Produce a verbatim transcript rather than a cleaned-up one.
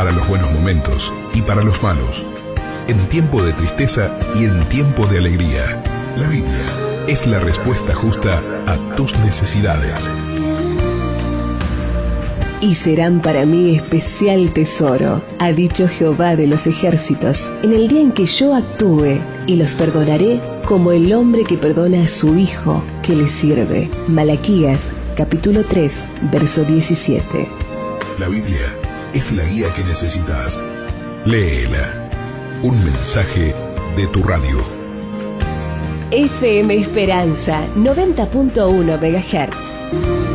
para los buenos momentos y para los malos, en tiempo de tristeza y en tiempo de alegría. La Biblia es la respuesta justa a tus necesidades. Y serán para mí especial tesoro, ha dicho Jehová de los ejércitos, en el día en que yo actúe, y los perdonaré como el hombre que perdona a su hijo que le sirve. Malaquías, capítulo tres, verso diecisiete. La Biblia es la guía que necesitas. Léela. Un mensaje de tu radio. F M Esperanza, noventa punto uno megahertz.